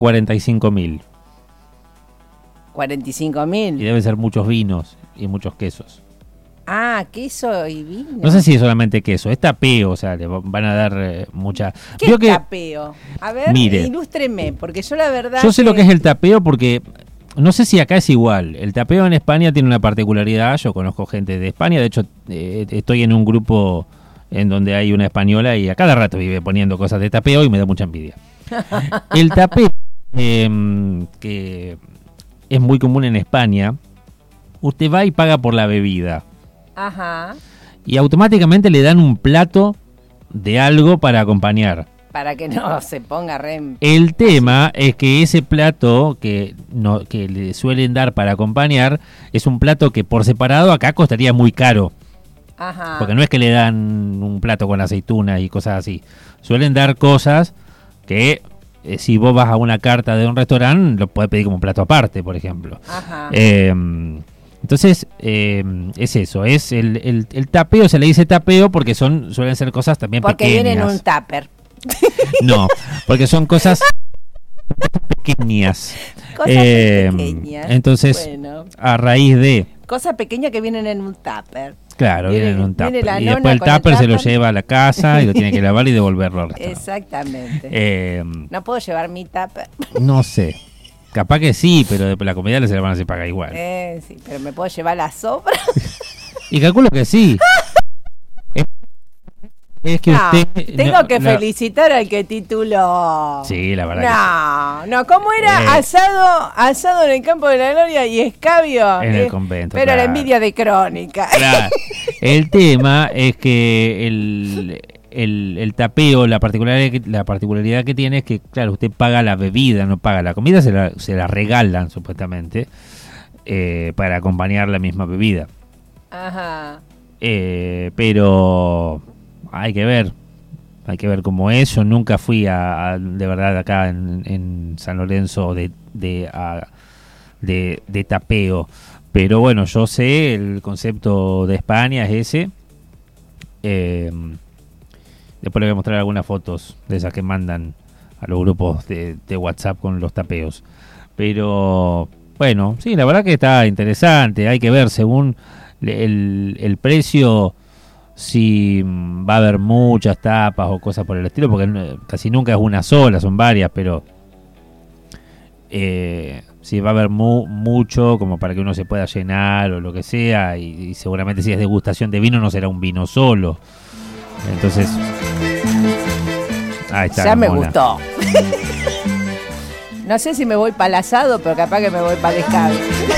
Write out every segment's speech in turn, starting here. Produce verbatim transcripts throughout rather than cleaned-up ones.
cuarenta y cinco mil. cuarenta y cinco mil. Y deben ser muchos vinos y muchos quesos. Ah, queso y vino. No sé si es solamente queso, es tapeo, o sea, le van a dar eh, mucha... ¿Qué Yo es que, tapeo? A ver, mire, ilústreme, porque yo la verdad... Yo sé que... lo que es el tapeo porque... No sé si acá es igual. El tapeo en España tiene una particularidad. Yo conozco gente de España. De hecho, eh, estoy en un grupo en donde hay una española y a cada rato vive poniendo cosas de tapeo y me da mucha envidia. El tapeo, eh, que es muy común en España, usted va y paga por la bebida. Ajá. Y automáticamente le dan un plato de algo para acompañar. Para que no se ponga re... El tema es que ese plato que, no, que le suelen dar para acompañar es un plato que por separado acá costaría muy caro. Ajá. Porque no es que le dan un plato con aceitunas y cosas así. Suelen dar cosas que eh, si vos vas a una carta de un restaurante lo puedes pedir como un plato aparte, por ejemplo. Ajá. Eh, entonces, eh, es eso, es el, el, el tapeo, se le dice tapeo porque son suelen ser cosas también porque pequeñas. Porque viene en un tupper. No, porque son cosas pequeñas. Cosas eh, pequeñas. Entonces, bueno, a raíz de... Cosas pequeñas que vienen en un tupper. Claro, viene, vienen en un tupper. Y después el tupper, tupper se lo lleva a la casa y lo tiene que lavar y devolverlo al restaurante. Exactamente. Eh, no puedo llevar mi tupper. No sé. Capaz que sí, pero después la comida se la van a hacer pagar igual. Eh, sí, pero me puedo llevar la sobra. Y calculo que sí. Es que no, usted, tengo no, que la, felicitar al que tituló. Sí, la verdad. No, que sí. no, ¿cómo era? Eh, asado, asado en el campo de la gloria y escabio. En eh, el convento. Pero claro. la envidia de Crónica. Claro. El tema es que el, el, el tapeo, la particularidad, que, la particularidad que tiene es que, claro, usted paga la bebida, no paga la comida, se la, se la regalan supuestamente eh, para acompañar la misma bebida. Ajá. Eh, pero... Hay que ver, hay que ver cómo es. Yo nunca fui a, a de verdad acá en, en San Lorenzo de de, a, de de tapeo, pero bueno, yo sé el concepto de España es ese. Eh, después le voy a mostrar algunas fotos de esas que mandan a los grupos de, de WhatsApp con los tapeos. Pero bueno, sí, la verdad que está interesante. Hay que ver según el, el precio. Si va a haber muchas tapas o cosas por el estilo, porque casi nunca es una sola, son varias, pero eh, si va a haber mu- mucho como para que uno se pueda llenar o lo que sea, y, y seguramente si es degustación de vino no será un vino solo. Entonces, ahí está. Ya me mona. Gustó. No sé si me voy para el asado, pero capaz que me voy para el escabe.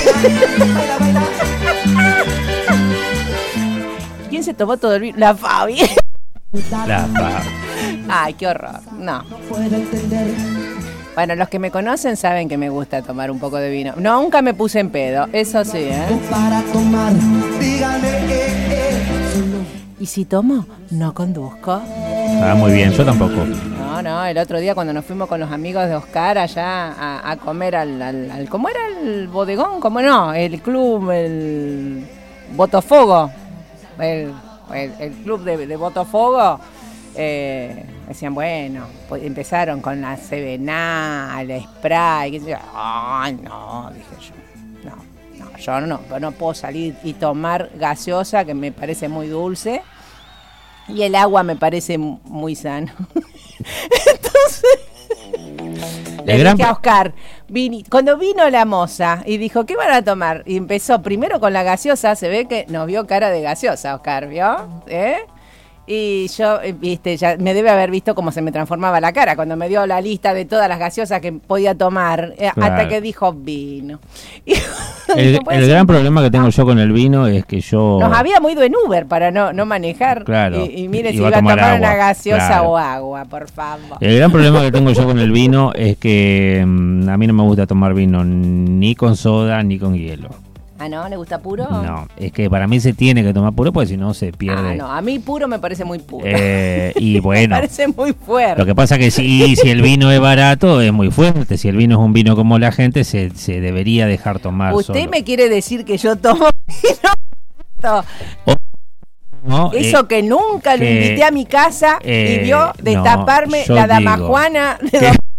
¿Quién se tomó todo el vino? La Fabi. La Fabi. Ay, qué horror. No. Bueno, los que me conocen saben que me gusta tomar un poco de vino. No, nunca me puse en pedo, eso sí, ¿eh? Para tomar, dígame, eh, eh. ¿Y si tomo? No conduzco. Ah, muy bien, yo tampoco. No, no, el otro día cuando nos fuimos con los amigos de Oscar allá a, a comer al, al, al... ¿Cómo era el bodegón? ¿Cómo no? El club, el Botafogo. El, el, el club de, de Botafogo, eh, decían, bueno, pues empezaron con la Sevená, la Sprite, que ay, no, dije yo, no, no, yo no, no puedo salir y tomar gaseosa, que me parece muy dulce, y el agua me parece muy sano. Entonces... Le gran... dije a Oscar, vini, cuando vino la moza y dijo, ¿qué van a tomar? Y empezó primero con la gaseosa, se ve que nos vio cara de gaseosa, Oscar, ¿vio? ¿Eh? Y yo, viste, ya me debe haber visto cómo se me transformaba la cara cuando me dio la lista de todas las gaseosas que podía tomar, eh, claro. Hasta que dijo vino. Y, el el gran un... problema que tengo yo con el vino es que yo... Nos habíamos ido en Uber para no, no manejar. Claro. Y, y mire si iba a tomar, tomar una gaseosa claro. o agua, por favor. El gran problema que tengo yo con el vino es que mmm, a mí no me gusta tomar vino ni con soda ni con hielo. Ah, ¿no? ¿Le gusta puro? No, es que para mí se tiene que tomar puro porque si no se pierde. Ah, no, a mí puro me parece muy puro. Eh, y bueno. Me parece muy fuerte. Lo que pasa que si, si el vino es barato es muy fuerte. Si el vino es un vino como la gente, se, se debería dejar tomar. ¿Usted solo. me quiere decir que yo tomo vino? O, no, Eso eh, que nunca que, lo invité a mi casa eh, y vio destaparme no, la dama digo, Juana de que, dos